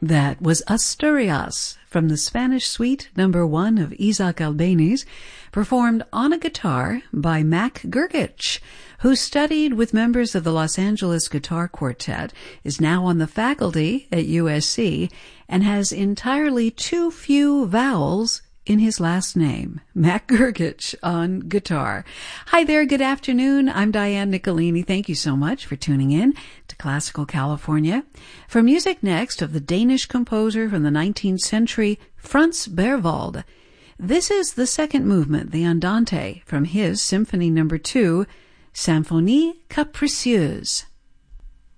That was Asturias from the Spanish Suite No. 1 of Isaac Albéniz, performed on a guitar by Mac Gergich, who studied with members of the Los Angeles Guitar Quartet, is now on the faculty at USC, and has entirely too few vowels in his last name. Mac Gergich on guitar. Hi there, good afternoon. I'm Diane Nicolini. Thank you so much for tuning in to Classical California. For music next of the Danish composer from the 19th century, Franz Berwald. This is the second movement, the Andante, from his Symphony No. 2, Symphonie Capricieuse.